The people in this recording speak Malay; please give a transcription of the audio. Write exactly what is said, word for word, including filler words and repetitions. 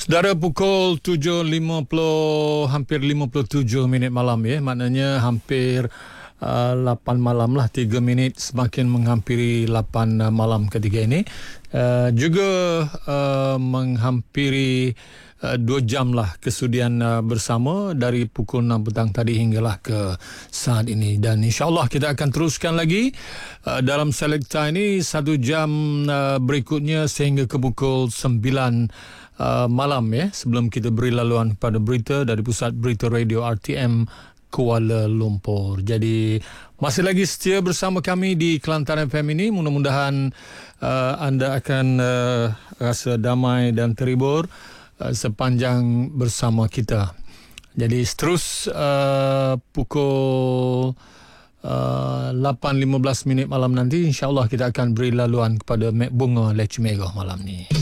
Saudara, pukul tujuh lima puluh, hampir lima puluh tujuh minit malam ya. Maknanya hampir uh, lapan malam lah, tiga minit semakin menghampiri lapan uh, malam ketiga ini. Uh, juga uh, menghampiri uh, dua jam lah kesudian uh, bersama dari pukul enam petang tadi hinggalah ke saat ini. Dan insyaAllah kita akan teruskan lagi uh, dalam Selekta ini satu jam uh, berikutnya sehingga ke pukul sembilan Uh, malam ya, sebelum kita beri laluan kepada berita dari Pusat Berita Radio R T M Kuala Lumpur. Jadi masih lagi setia bersama kami di Kelantan F M ini. Mudah-mudahan uh, anda akan uh, rasa damai dan terhibur uh, sepanjang bersama kita. Jadi seterus uh, pukul uh, lapan lima belas minit malam nanti, insyaAllah kita akan beri laluan kepada Mek Bunga Leci Megah malam ni.